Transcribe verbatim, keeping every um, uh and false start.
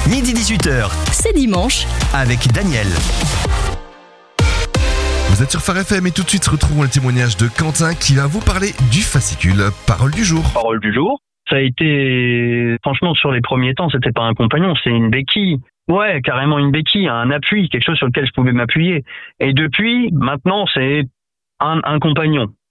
midi dix-huit heures, C'est dimanche. avec Daniel. Vous êtes sur Phare F M et tout de suite retrouvons le témoignage de Quentin qui va vous parler du fascicule. Parole du jour. Parole du jour. Ça a été, franchement, sur les premiers temps, c'était pas un compagnon, c'est une béquille. Ouais, carrément une béquille, un appui, quelque chose sur lequel je pouvais m'appuyer. Et depuis, maintenant, c'est un, un compagnon.